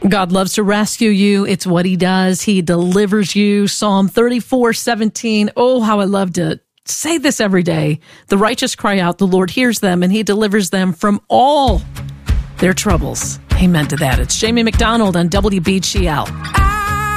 God loves to rescue you. It's what he does. He delivers you. Psalm 34:17. Oh, how I love to say this every day. The righteous cry out, the Lord hears them, and he delivers them from all their troubles. Amen to that. It's Jamie McDonald on WBGL.